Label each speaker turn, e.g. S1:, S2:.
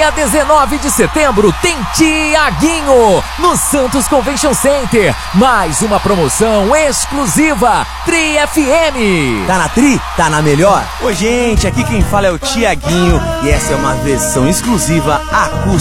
S1: Dia 19 de setembro tem Tiaguinho no Santos Convention Center. Mais uma promoção exclusiva Tri FM.
S2: Tá na Tri? Tá na melhor? Oi, gente, aqui quem fala é o Tiaguinho e essa é uma versão exclusiva acústica